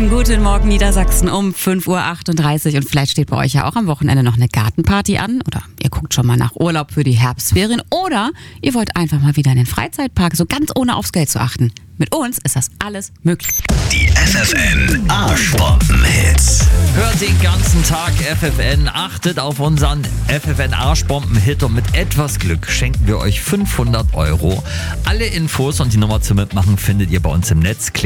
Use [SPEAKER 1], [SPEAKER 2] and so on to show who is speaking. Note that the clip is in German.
[SPEAKER 1] Schönen guten Morgen Niedersachsen um 5.38 Uhr und vielleicht steht bei euch ja auch am Wochenende noch eine Gartenparty an oder ihr guckt schon mal nach Urlaub für die Herbstferien oder ihr wollt einfach mal wieder in den Freizeitpark, so ganz ohne aufs Geld zu achten. Mit uns ist das alles möglich.
[SPEAKER 2] Die FFN Arschbomben-Hits.
[SPEAKER 3] Hört den ganzen Tag FFN, achtet auf unseren FFN Arschbomben-Hit und mit etwas Glück schenken wir euch 500 €. Alle Infos und die Nummer zum Mitmachen findet ihr bei uns im Netz.